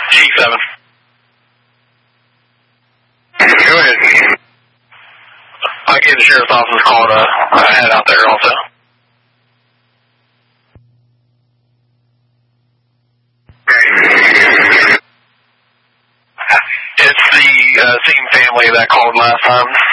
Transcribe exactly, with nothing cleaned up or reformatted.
G seven. Go ahead. I gave the sheriff's office a call to uh, head out there also. It's the uh, same family that called last time.